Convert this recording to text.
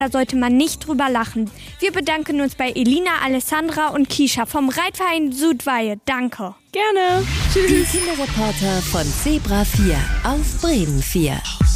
Da sollte man nicht drüber lachen. Wir bedanken uns bei Elina, Alessandra und Kisha vom Reitverein Südweihe. Danke. Gerne. Die Kinderreporter von Zebra 4 auf Bremen 4.